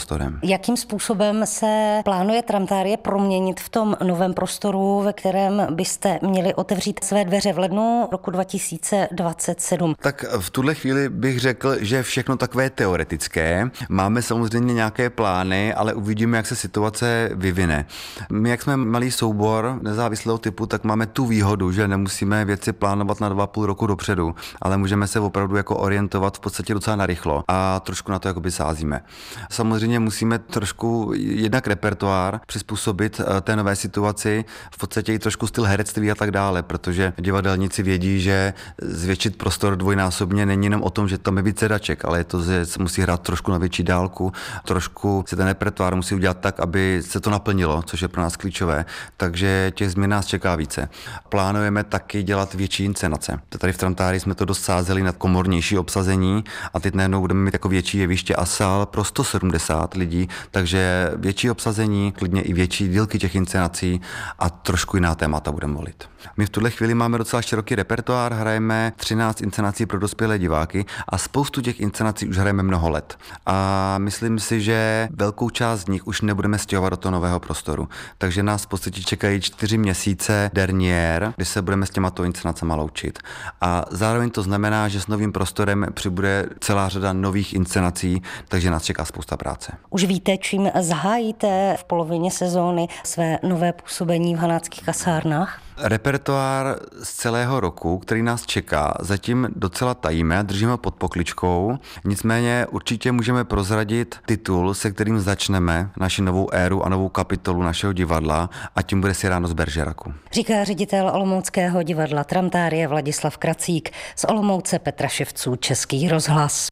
prostorem. Jakým způsobem se plánuje Tramtárie proměnit v tom novém prostoru, ve kterém byste měli otevřít své dveře v lednu roku 2027? Tak v tuhle chvíli bych řekl, že všechno takové teoretické. Máme samozřejmě nějaké plány, ale uvidíme, jak se situace vyvine. My, jak jsme malý soubor nezávislého typu, tak máme tu výhodu, že nemusíme věci plánovat na 2,5 roku dopředu, ale můžeme se opravdu jako orientovat v podstatě docela narychlo a trošku na to jakoby sázíme. Samozřejmě musíme trošku jednak repertoár přizpůsobit té nové situaci, v podstatě i trošku styl herectví a tak dále, protože divadelníci vědí, že zvětšit prostor dvojnásobně není jenom o tom, že tam je víc sedaček, ale je to, že se musí hrát trošku na větší dálku, trošku se ten repertoár musí udělat tak, aby se to naplnilo, což je pro nás klíčové. Takže těch změn nás čeká více. Plánujeme taky dělat větší inscenace. Tady v Tramtárii jsme to dost sázeli na komornější obsazení a teď najednou budeme mít jako větší jeviště a sál pro 170 lidí, takže větší obsazení, klidně i větší dílky těch inscenací a trošku jiná témata budeme volit. My v tuhle chvíli máme docela široký repertoár, hrajeme 13 inscenací pro dospělé diváky a spoustu těch inscenací už hrajeme mnoho let. A myslím si, že velkou část z nich už nebudeme stěhovat do toho nového prostoru. Takže nás v podstatě čekají 4 měsíce derniér, kdy se budeme s těmato inscenacemi loučit. A zároveň to znamená, že s novým prostorem přibude celá řada nových inscenací, takže nás čeká spousta práce. Už víte, čím zahájíte v polovině sezóny své nové působení v Hanáckých kasárnách? Repertoár z celého roku, který nás čeká, zatím docela tajíme, držíme pod pokličkou, nicméně určitě můžeme prozradit titul, se kterým začneme naši novou éru a novou kapitolu našeho divadla a tím bude Cyrano z Bergeracu. Říká ředitel olomouckého divadla Tramtárie Vladislav Kracík, z Olomouce Petra Ševců, Český rozhlas.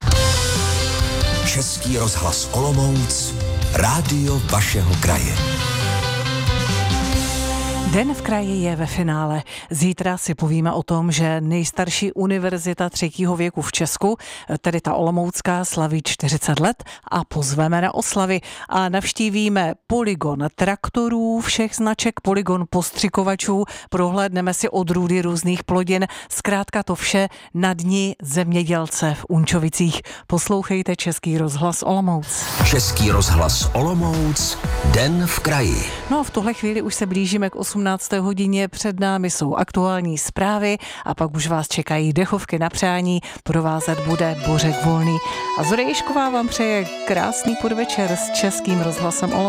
Český rozhlas Olomouc, rádio vašeho kraje. Den v kraji je ve finále. Zítra si povíme o tom, že nejstarší univerzita 3. věku v Česku, tedy ta olomoucká, slaví 40 let a pozveme na oslavy a navštívíme polygon traktorů všech značek, polygon postřikovačů, prohlédneme si odrůdy různých plodin, zkrátka to vše na dni zemědělce v Unčovicích. Poslouchejte Český rozhlas Olomouc. Český rozhlas Olomouc, Den v kraji. No a v tuhle chvíli už se blížíme k 18. hodině, před námi jsou aktuální zprávy a pak už vás čekají dechovky na přání, provázet bude Bořek Volný. A Zoja Ježková vám přeje krásný podvečer s Českým rozhlasem Olomouc.